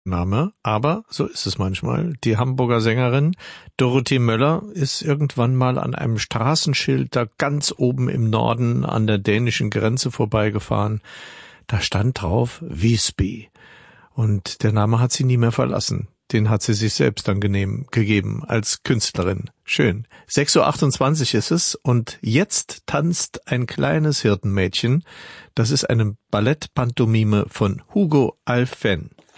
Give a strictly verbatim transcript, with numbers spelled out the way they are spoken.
Name, aber so ist es manchmal. Die Hamburger Sängerin Dorothee Möller ist irgendwann mal an einem Straßenschild da ganz oben im Norden an der dänischen Grenze vorbeigefahren. Da stand drauf Visby. Und der Name hat sie nie mehr verlassen. Den hat sie sich selbst dann genehm, gegeben als Künstlerin. Schön. sechs Uhr achtundzwanzig ist es und jetzt tanzt ein kleines Hirtenmädchen. Das ist eine Ballettpantomime von Hugo Alphen.